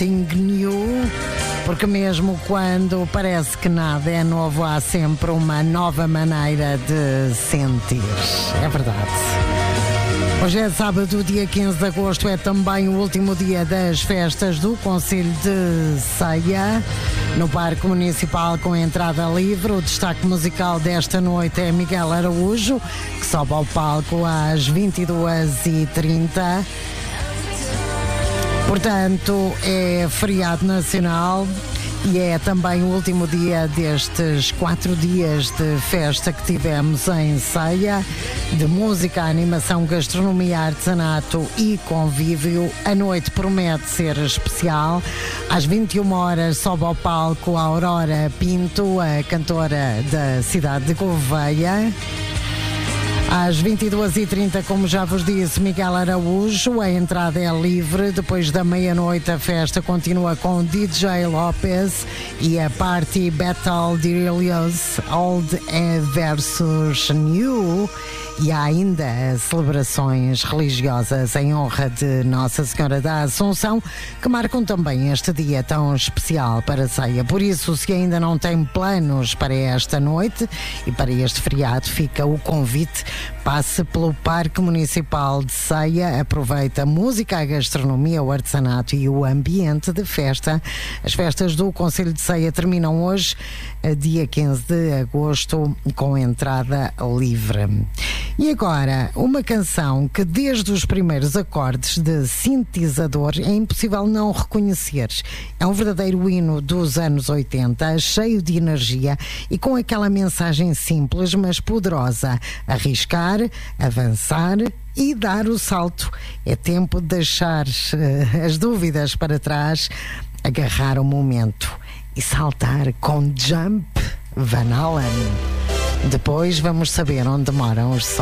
New, porque mesmo quando parece que nada é novo, há sempre uma nova maneira de sentir. É verdade. Hoje é sábado, dia 15 de agosto, é também o último dia das festas do Concelho de Ceia, no Parque Municipal com entrada livre. O destaque musical desta noite é Miguel Araújo, que sobe ao palco às 22h30. Portanto, é feriado nacional e é também o último dia destes 4 dias de festa que tivemos em Ceia, de música, animação, gastronomia, artesanato e convívio. A noite promete ser especial. Às 21 horas sobe ao palco a Aurora Pinto, a cantora da cidade de Gouveia. Às 22h30, como já vos disse, Miguel Araújo. A entrada é livre. Depois da meia-noite, a festa continua com DJ Lopes e a Party Battle Delirious Old versus New. E há ainda celebrações religiosas em honra de Nossa Senhora da Assunção, que marcam também este dia tão especial para a Ceia. Por isso, se ainda não tem planos para esta noite e para este feriado, fica o convite. Passe pelo Parque Municipal de Ceia, aproveita a música, a gastronomia, o artesanato e o ambiente de festa. As festas do Concelho de Ceia terminam hoje, dia 15 de agosto, com entrada livre. E agora, uma canção que desde os primeiros acordes de sintetizador é impossível não reconhecer. É um verdadeiro hino dos anos 80, cheio de energia e com aquela mensagem simples, mas poderosa: arriscar, avançar e dar o salto. É tempo de deixar as dúvidas para trás, agarrar o momento e saltar com Jump, Van Halen. Depois vamos saber onde moram os sons.